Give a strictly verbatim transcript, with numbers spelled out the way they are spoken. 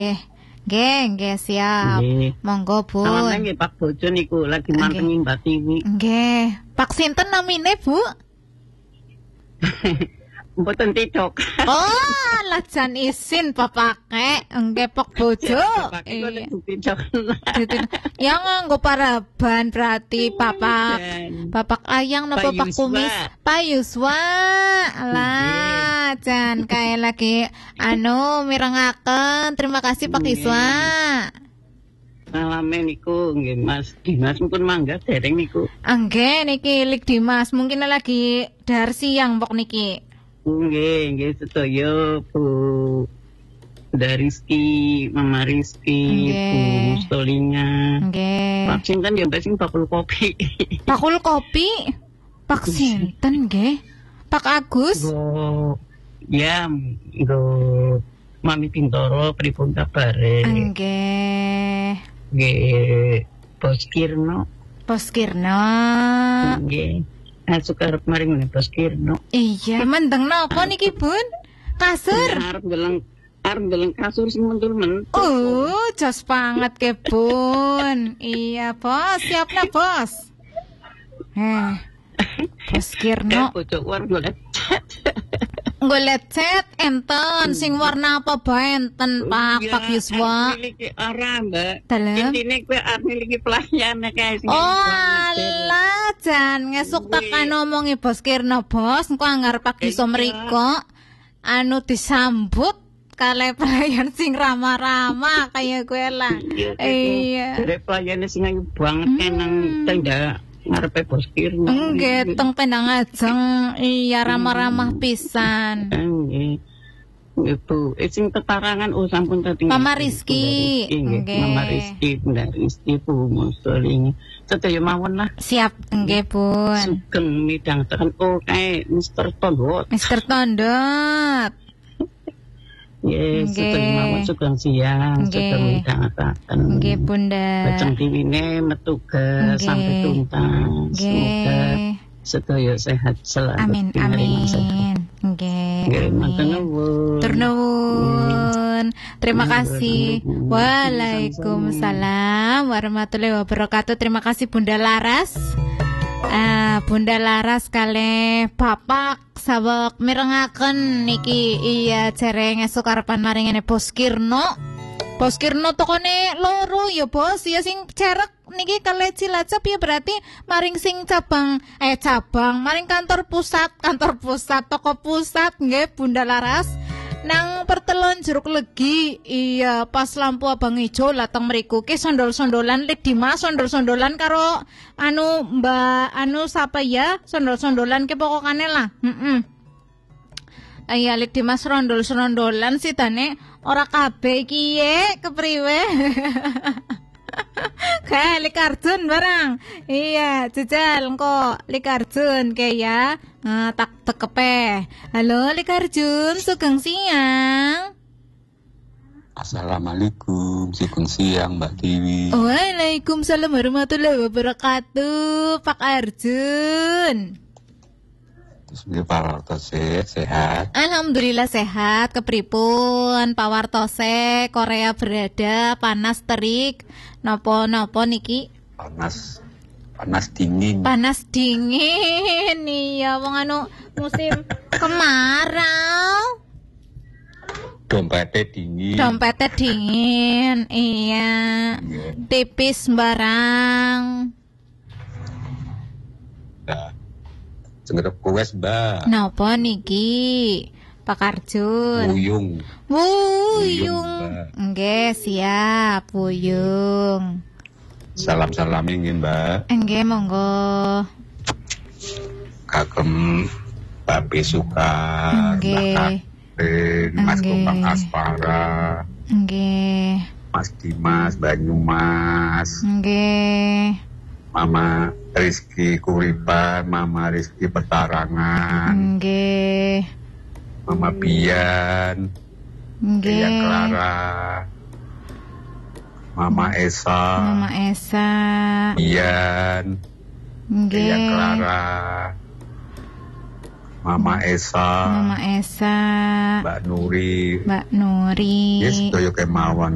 Eh, nggih, nggih siap. Nggih. Monggo, Bun. Salamnya nggih Pak Bojo niku lagi mantengin Mbak Tiwi. Nggih. Pak sinten namine, Bu? Mboten tidok. Oh, lajan isin bapake, nggih Pak Bojo. Iya. Tidok. Ya nganggo paraban berarti Bapak. Bapak Ayang napa Pak Kumis? Pak Yuswa. Lah, jan kae lagi anu mirengaken. Terima kasih Pak Yuswa. Salame niku nggih Mas Dimas pun mangga dereng niku. Nggih niki Lik Dimas mungkin lagi dar siang pok niki. Nggih, nggih sedaya Bu dari Rizky, Mama Rizky, Bu Mustolinga. Nggih. Pak sinten ya mbak sing bakul kopi. Bakul kopi? Pak sinten nggih? Pak Agus? Go, ya, go Mami Bintoro pripun kabare? Nggih. Nggih, Bos Kirno. Bos Kirno. Nggih. Asup arep maring nek Bos Kirno. Iya, mendeng napa niki, Bun? Kasur. Arep ndeleng arep ndeleng kasur sing mentul-mentul. Oh, jos banget ke, Bun. Iya, Bos, siap na, Bos. Eh. Bos Kirno. Bocok war golek. Golek cet enten sing warna apa bae enten Pak Pak Yuswa. Iki ora, Mbak. Dalem. Intine kowe arep miliki pelayan kae sing. Oh, alah, jan ngesuk tekan ngomongi Bos Kirno, Bos. Engko anggar Pak Yuswa mriko anu disambut kale pelayan sing ramah-ramah kaya kowe lah. Iya. Dari pelayane sing ayu banget nang tenda ngarepe Bos Kirno. Nggih, teng pendang ajeng iya ramah-ramah pisan. Nggih. Ibu, sing tetarangan oh sampun tadi. Mama Rizky. Nggih, Mama Rizky, Bunda Rizky, Bu Mustoling. Sedaya mawon lah. Siap, nggih, Bun. Sugeng midang tekan oh kae Mister Tondot. Mister Tondot. Yes, sedaya mawon sugeng siang, sugeng midang tekan. Nggih, Bunda. Lajeng diwine metugas sampai tuntas. Semoga sedaya sehat selalu. Amin, amin. Nggih. Tur nuwun. Terima kasih. Waalaikumsalam warahmatullahi wabarakatuh. Terima kasih Bunda Laras. Ah, Bunda Laras kale Bapak sabak mirengaken niki iya cereng esuk arepan maringene Bos Kirno. Bos Kirno tokone loro ya Bos, ya sing cerek niki kale Cilacap ya berarti maring sing cabang eh cabang maring kantor pusat, kantor pusat toko pusat nggih Bunda Laras. Nang pertelon Jeruk Legi iya pas lampu abang ijo latang mriku ki sondol-sondolan Lik Dimas sondol-sondolan karo anu Mbak anu sapa ya sondol-sondolan ki pokokane lah heeh iya Lik Dimas rondol-sondolan sidane ora kabeh iki ye kepriwe kayak Lik Arjun barang iya jejal engko Lik Arjun kayak ya nah, tak tekepe halo Lik Arjun sugeng siang. Assalamualaikum sugeng siang Mbak Tiwi. Waalaikumsalam warahmatullahi wabarakatuh Pak Arjun. Terus Pak Wartose sehat? Alhamdulillah sehat. Kepripun Pak Wartose? Korea berada panas terik nopo-nopo niki? Panas panas dingin. Panas dingin. Iya wong anu musim kemarau. Dompetnya dingin. Dompetnya dingin. Iya. Yeah. Tipis barang. Nah. Sengerep kues Mbak. Napa niki Pak Arjun? Wuyung. Wuyung. Nggih, siap wuyung. Salam-salam ingin Mbak. Nggih, monggo. Kagem Babe Sukar. Nggih. Mas Gopang Aspara. Nggih. Mas Dimas Banyumas. Nggih. Mama Rizky Kuripan, Mama Rizky Petarangan. Nggih. Mama Bian. Nggih. Bian Clara. Mama Esa. Mama Esa. Bian. Nggih. Bian Clara. Mama Esa. Mama Esa. Mbak Nuri. Mbak Nuri. Yes, toyo kemawon.